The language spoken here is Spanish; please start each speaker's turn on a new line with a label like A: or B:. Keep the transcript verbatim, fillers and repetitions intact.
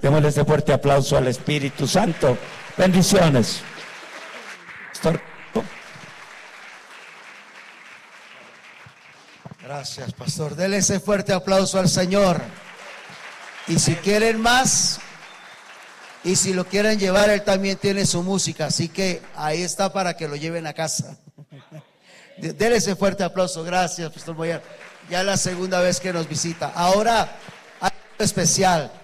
A: Démosle ese fuerte aplauso al Espíritu Santo. Bendiciones. Pastor.
B: Gracias, pastor. Dele ese fuerte aplauso al Señor. Y si quieren más, y si lo quieren llevar, él también tiene su música. Así que ahí está para que lo lleven a casa. Dele ese fuerte aplauso. Gracias, pastor Boyer. Ya es la segunda vez que nos visita. Ahora hay algo especial.